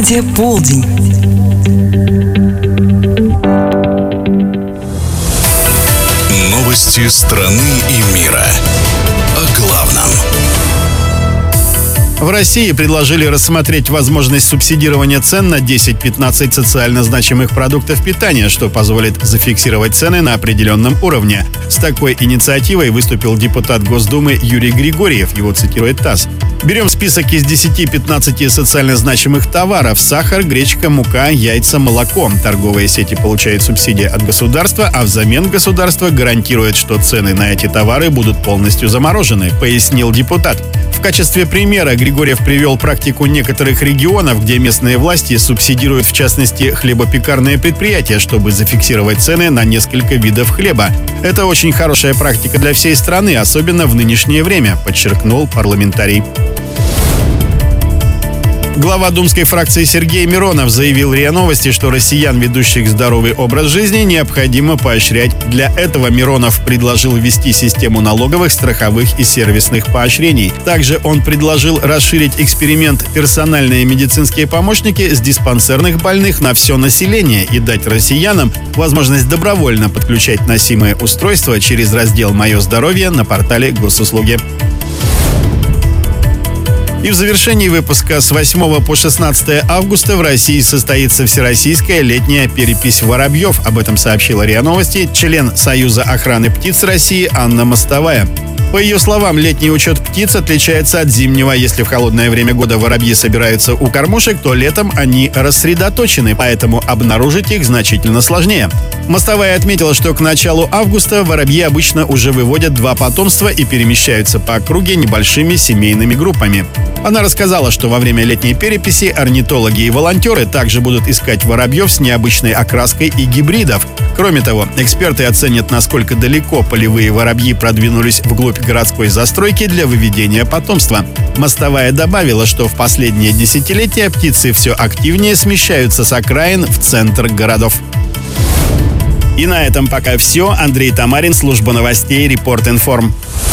События полдень. Новости страны и мира. О главном. В России предложили рассмотреть возможность субсидирования цен на 10-15 социально значимых продуктов питания, что позволит зафиксировать цены на определенном уровне. С такой инициативой выступил депутат Госдумы Юрий Григорьев, его цитирует ТАСС. Берем список из 10-15 социально значимых товаров: сахар, гречка, мука, яйца, молоко. Торговые сети получают субсидии от государства, а взамен государство гарантирует, что цены на эти товары будут полностью заморожены, пояснил депутат. В качестве примера Григорьев привел практику некоторых регионов, где местные власти субсидируют, в частности, хлебопекарные предприятия, чтобы зафиксировать цены на несколько видов хлеба. Это очень хорошая практика для всей страны, особенно в нынешнее время, подчеркнул парламентарий. Глава думской фракции Сергей Миронов заявил РИА Новости, что россиян, ведущих здоровый образ жизни, необходимо поощрять. Для этого Миронов предложил ввести систему налоговых, страховых и сервисных поощрений. Также он предложил расширить эксперимент «Персональные медицинские помощники» с диспансерных больных на все население и дать россиянам возможность добровольно подключать носимые устройства через раздел «Мое здоровье» на портале Госуслуги. И в завершении выпуска с 8 по 16 августа в России состоится всероссийская летняя перепись воробьев. Об этом сообщила РИА Новости член Союза охраны птиц России Анна Мостовая. По ее словам, летний учет птиц отличается от зимнего. Если в холодное время года воробьи собираются у кормушек, то летом они рассредоточены, поэтому обнаружить их значительно сложнее. Мостовая отметила, что к началу августа воробьи обычно уже выводят 2 потомства и перемещаются по округе небольшими семейными группами. Она рассказала, что во время летней переписи орнитологи и волонтеры также будут искать воробьев с необычной окраской и гибридов. Кроме того, эксперты оценят, насколько далеко полевые воробьи продвинулись вглубь городской застройки для выведения потомства. Мостовая добавила, что в последние десятилетия птицы все активнее смещаются с окраин в центр городов. И на этом пока все. Андрей Тамарин, служба новостей Репорт Информ.